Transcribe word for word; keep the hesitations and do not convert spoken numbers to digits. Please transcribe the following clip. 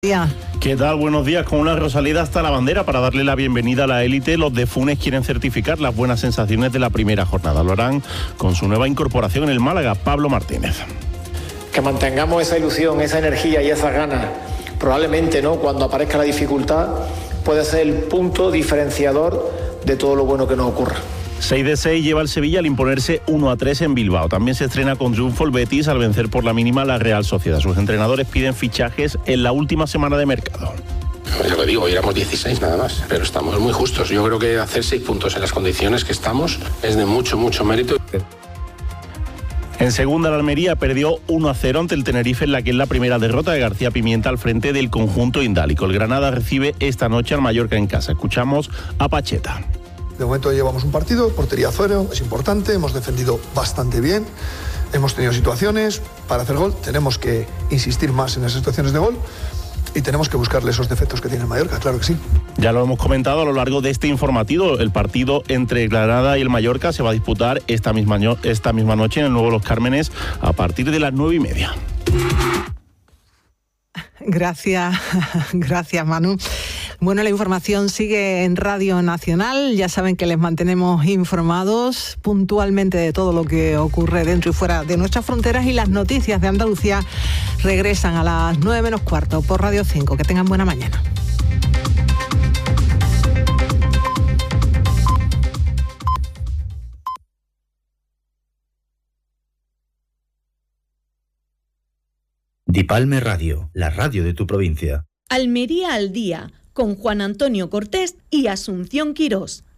¿Qué tal? Buenos días. Con una Rosaleda hasta la bandera para darle la bienvenida a la élite, los de Funes quieren certificar las buenas sensaciones de la primera jornada. Lo harán con su nueva incorporación en el Málaga, Pablo Martínez. Que mantengamos esa ilusión, esa energía y esas ganas. Probablemente, ¿no?, cuando aparezca la dificultad, puede ser el punto diferenciador de todo lo bueno que nos ocurra. seis de seis lleva el Sevilla al imponerse uno a tres en Bilbao. También se estrena con triunfo el Betis al vencer por la mínima la Real Sociedad. Sus entrenadores piden fichajes en la última semana de mercado. Ya lo digo, éramos dieciséis nada más, pero estamos muy justos. Yo creo que hacer seis puntos en las condiciones que estamos es de mucho, mucho mérito. En segunda, la Almería perdió uno a cero ante el Tenerife, en la que es la primera derrota de García Pimienta al frente del conjunto indálico. El Granada recibe esta noche al Mallorca en casa. Escuchamos a Pacheta. De momento llevamos un partido, portería cero, es importante, hemos defendido bastante bien, hemos tenido situaciones para hacer gol, tenemos que insistir más en esas situaciones de gol y tenemos que buscarle esos defectos que tiene el Mallorca, claro que sí. Ya lo hemos comentado a lo largo de este informativo, el partido entre Granada y el Mallorca se va a disputar esta misma, esta misma noche en el Nuevo Los Cármenes a partir de las nueve y media. Gracias, gracias Manu. Bueno, la información sigue en Radio Nacional. Ya saben que les mantenemos informados puntualmente de todo lo que ocurre dentro y fuera de nuestras fronteras, y las noticias de Andalucía regresan a las nueve menos cuarto por Radio cinco. Que tengan buena mañana. Dipalme Radio, la radio de tu provincia. Almería al día, con Juan Antonio Cortés y Asunción Quirós.